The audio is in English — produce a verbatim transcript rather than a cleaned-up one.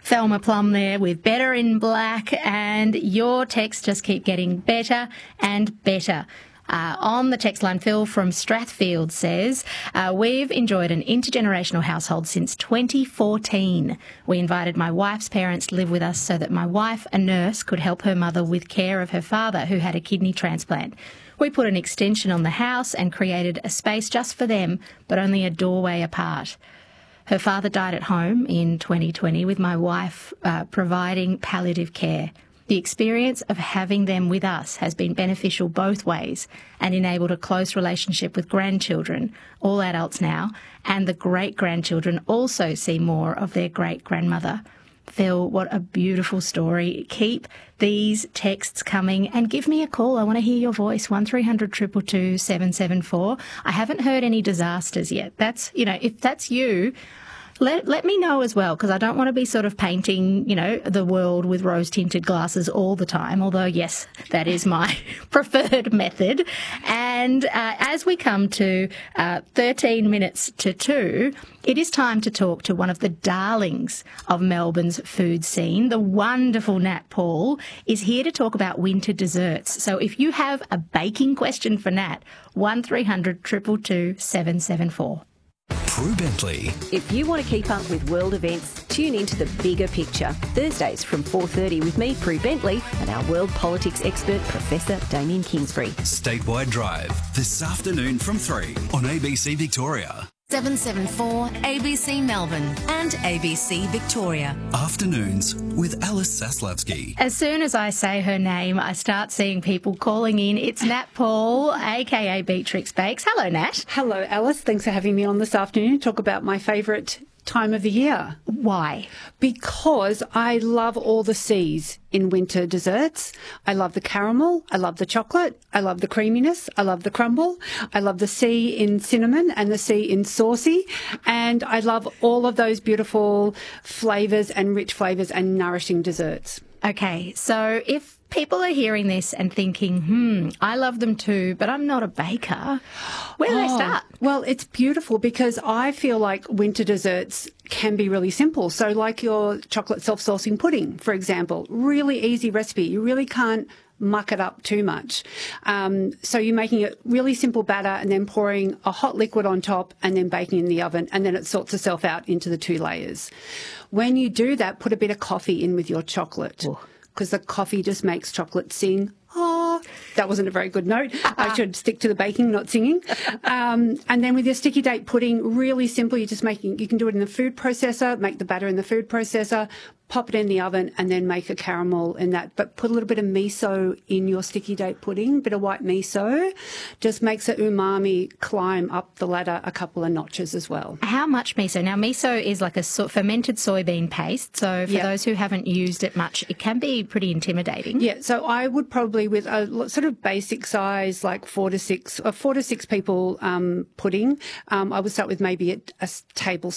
Thelma Plum there with Better in Black, and your texts just keep getting better and better. Uh, on the text line, Phil from Strathfield says, uh, we've enjoyed an intergenerational household since twenty fourteen. We invited my wife's parents to live with us so that my wife, a nurse, could help her mother with care of her father who had a kidney transplant. We put an extension on the house and created a space just for them, but only a doorway apart. Her father died at home in twenty twenty with my wife uh, providing palliative care. The experience of having them with us has been beneficial both ways and enabled a close relationship with grandchildren, all adults now, and the great-grandchildren also see more of their great-grandmother. Phil, what a beautiful story. Keep these texts coming and give me a call. I want to hear your voice, one three hundred two two two seven seven four. I haven't heard any disasters yet. That's, you know, if that's you, Let let me know as well, because I don't want to be sort of painting, you know, the world with rose-tinted glasses all the time, although, yes, that is my preferred method. And uh, as we come to uh, thirteen minutes to two, it is time to talk to one of the darlings of Melbourne's food scene. The wonderful Nat Paul is here to talk about winter desserts. So if you have a baking question for Nat, one three hundred two two two seven seven four. Prue Bentley. If you want to keep up with world events, tune into The Bigger Picture. Thursdays from four thirty with me, Prue Bentley, and our world politics expert, Professor Damien Kingsbury. Statewide Drive, this afternoon from three on A B C Victoria. seven seven four A B C Melbourne and A B C Victoria. Afternoons with Alice Saslavsky. As soon as I say her name, I start seeing people calling in. It's Nat Paul, a k a. Beatrix Bakes. Hello, Nat. Hello, Alice. Thanks for having me on this afternoon to talk about my favourite time of the year. Why? Because I love all the C's in winter desserts. I love the caramel. I love the chocolate. I love the creaminess. I love the crumble. I love the C in cinnamon and the C in saucy. And I love all of those beautiful flavours and rich flavours and nourishing desserts. Okay, so if people are hearing this and thinking, hmm, I love them too, but I'm not a baker, where do oh, they start? Well, it's beautiful because I feel like winter desserts can be really simple. So like your chocolate self-saucing pudding, for example, really easy recipe. You really can't muck it up too much. Um, so you're making a really simple batter and then pouring a hot liquid on top and then baking in the oven, and then it sorts itself out into the two layers. When you do that, put a bit of coffee in with your chocolate, because the coffee just makes chocolate sing. Oh, that wasn't a very good note. I should stick to the baking, not singing. Um, and then with your sticky date pudding, really simple. You're just making, you can do it in the food processor, make the batter in the food processor, pop it in the oven, and then make a caramel in that. But put a little bit of miso in your sticky date pudding, bit of white miso. Just makes the umami climb up the ladder a couple of notches as well. How much miso? Now, miso is like a so- fermented soybean paste. So for Yep. those who haven't used it much, it can be pretty intimidating. Yeah, so I would probably, with a l- sort of basic size, like four to six, uh, four to six people um, pudding, um, I would start with maybe a, a s- tablespoon